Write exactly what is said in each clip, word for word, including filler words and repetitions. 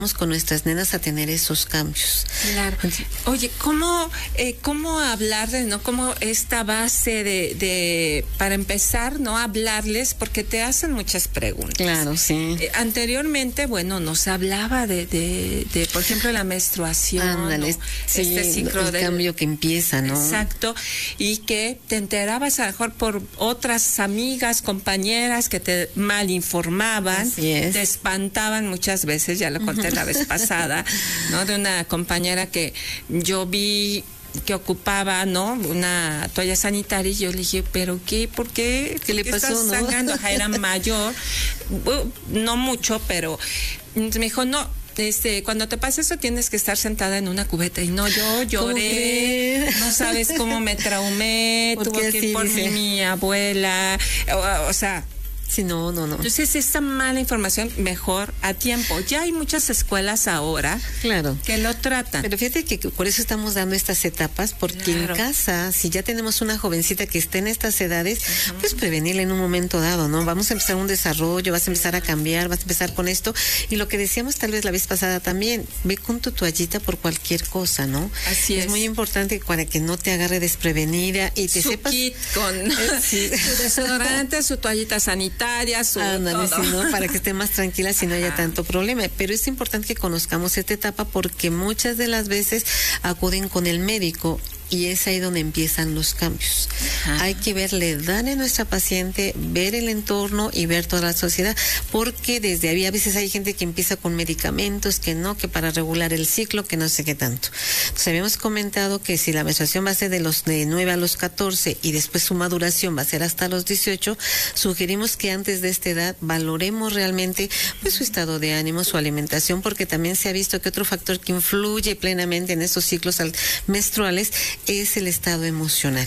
con nuestras nenas a tener esos cambios. Claro. Oye, ¿cómo, eh, cómo hablar de, no? ¿Cómo esta base de, de, para empezar, no hablarles? Porque te hacen muchas preguntas. Claro, sí. Eh, anteriormente, bueno, nos hablaba de, de, de por ejemplo, la menstruación. Ándale, ¿no? sí, este ciclo el de, cambio que empieza, ¿no? Exacto. Y que te enterabas a lo mejor por otras amigas, compañeras que te mal informaban. Así es. Te espantaban muchas veces, ya lo conté la vez pasada, ¿no? De una compañera que yo vi que ocupaba, ¿no? Una toalla sanitaria y yo le dije, ¿pero qué? ¿Por qué? ¿Qué le ¿Por pasó, estás no? sangrando? Ajá, era mayor, uh, no mucho, pero me dijo, no, Este, cuando te pasa eso tienes que estar sentada en una cubeta. Y no, yo lloré, no sabes cómo me traumé, tuvo que ir por mí mi abuela, o, o sea... Sí, no, no, no. Entonces, esta mala información, mejor a tiempo. Ya hay muchas escuelas ahora, claro, que lo tratan. Pero fíjate que por eso estamos dando estas etapas, porque claro, en casa, si ya tenemos una jovencita que esté en estas edades, uh-huh, pues prevenirla en un momento dado, ¿no? Vamos a empezar un desarrollo, vas a empezar a cambiar, vas a empezar con esto. Y lo que decíamos tal vez la vez pasada también, ve con tu toallita por cualquier cosa, ¿no? Así es. Es muy importante para que no te agarre desprevenida y te su sepas... kit con sí, su desodorante, su toallita sanitaria, Su, Ándale, todo. Sí, ¿no? Para que esté más tranquila si no haya Ajá. tanto problema. Pero es importante que conozcamos esta etapa porque muchas de las veces acuden con el médico y es ahí donde empiezan los cambios. Ajá. Hay que ver la edad de nuestra paciente, ver el entorno y ver toda la sociedad, porque desde ahí a veces hay gente que empieza con medicamentos, que no, que para regular el ciclo, que no sé qué tanto. Entonces habíamos comentado que si la menstruación va a ser de los de nueve a los catorce y después su maduración va a ser hasta los dieciocho, sugerimos que antes de esta edad valoremos realmente pues su estado de ánimo, su alimentación, porque también se ha visto que otro factor que influye plenamente en estos ciclos menstruales es el estado emocional.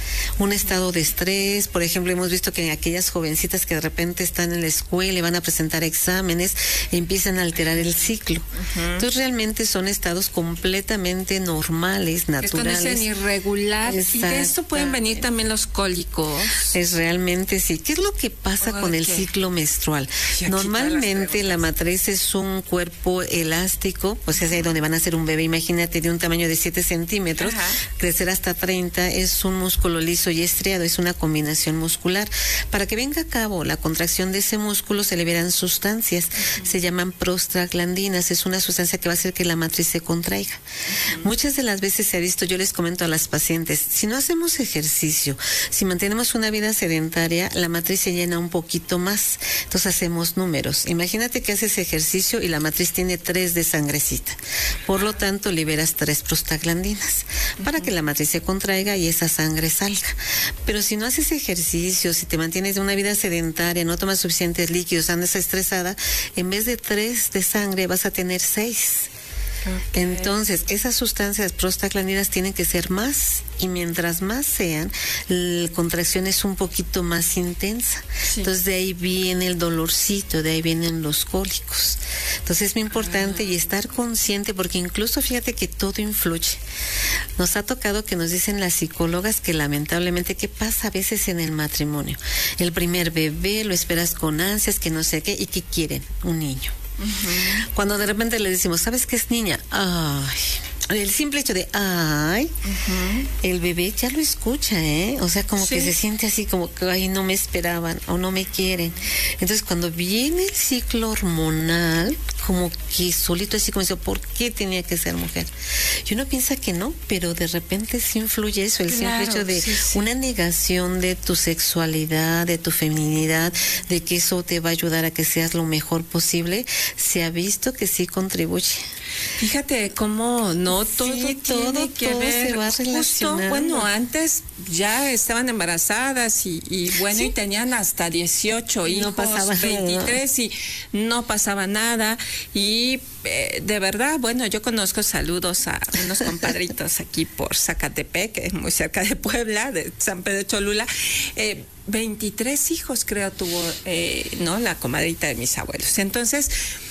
Un estado de estrés, por ejemplo, hemos visto que en aquellas jovencitas que de repente están en la escuela y van a presentar exámenes, empiezan a alterar el ciclo. Uh-huh. Entonces realmente son estados completamente normales, naturales. Esto dicen irregular. Y de esto pueden venir también los cólicos. Es realmente sí. ¿Qué es lo que pasa oh, con el qué? ciclo menstrual? Normalmente la matriz es un cuerpo elástico, o sea, es ahí donde van a ser un bebé, imagínate, de un tamaño de siete centímetros, uh-huh, crecer hasta treinta, es un músculo liso y estriado, es una combinación muscular. Para que venga a cabo la contracción de ese músculo se liberan sustancias, uh-huh, se llaman prostaglandinas, es una sustancia que va a hacer que la matriz se contraiga. Uh-huh. Muchas de las veces se ha visto, yo les comento a las pacientes, si no hacemos ejercicio, si mantenemos una vida sedentaria, la matriz se llena un poquito más, entonces hacemos números. Imagínate que haces ejercicio y la matriz tiene tres de sangrecita, por lo tanto liberas tres prostaglandinas, uh-huh, para que la matriz se contraiga y esa sangre salga. Pero si no haces ejercicio, si te mantienes de una vida sedentaria, no tomas suficientes líquidos, andas estresada, en vez de tres de sangre vas a tener seis. Okay. Entonces, esas sustancias prostaglandinas tienen que ser más, y mientras más sean, la contracción es un poquito más intensa. Sí. Entonces, de ahí viene el dolorcito, de ahí vienen los cólicos. Entonces, es muy importante ah. y estar consciente, porque incluso fíjate que todo influye. Nos ha tocado que nos dicen las psicólogas que lamentablemente, ¿qué pasa a veces en el matrimonio? El primer bebé lo esperas con ansias, que no sé qué, y ¿qué quieren? Un niño. Uh-huh. Cuando de repente le decimos, ¿sabes qué es niña? Ay, el simple hecho de ay, uh-huh, el bebé ya lo escucha, ¿eh? O sea, como sí, que se siente así como que ay, no me esperaban o no me quieren. Entonces, cuando viene el ciclo hormonal, como que solito así como dice, ¿por qué tenía que ser mujer? Y uno piensa que no, pero de repente sí influye eso, el claro, simple hecho de sí, sí. una negación de tu sexualidad, de tu feminidad, de que eso te va a ayudar a que seas lo mejor posible, se ha visto que sí contribuye. Fíjate cómo no todo sí, tiene todo, que todo ver. Se va Justo, bueno, antes ya estaban embarazadas y, y bueno, ¿sí? y tenían hasta dieciocho hijos, no pasaba veintitrés nada. Y no pasaba nada. Y eh, de verdad, bueno, yo conozco, saludos a unos compadritos aquí por Zacatepec, que es muy cerca de Puebla, de San Pedro Cholula. Eh, veintitrés hijos creo tuvo, eh, ¿no? La comadrita de mis abuelos. Entonces,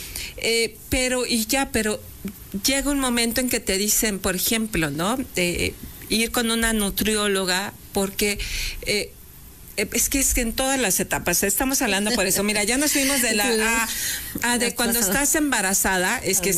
Eh, pero, y ya, pero llega un momento en que te dicen, por ejemplo, ¿no? De ir con una nutrióloga, porque eh, es que es que en todas las etapas, estamos hablando por eso. Mira, ya nos fuimos de la A, a de cuando estás embarazada, es que